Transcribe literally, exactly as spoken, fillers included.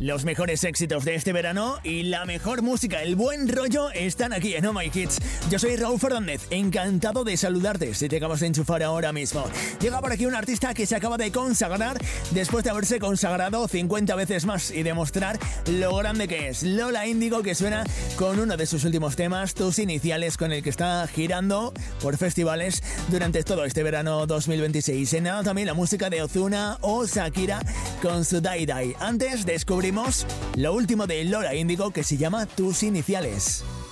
Los mejores éxitos de este verano y la mejor música, el buen rollo, están aquí en Oh My Hits. Yo soy Raúl Fernández, encantado de saludarte si te acabas de enchufar ahora mismo. Llega por aquí un artista que se acaba de consagrar después de haberse consagrado cincuenta veces más y demostrar lo grande que es. Lola Índigo, que suena con uno de sus últimos temas, Tus Iniciales, con el que está girando por festivales durante todo este verano dos mil veintiséis. En nada también la música de Ozuna o Shakira con su Die Die. Antes descubrimos lo último de Lola Índigo, que se llama Tus Iniciales.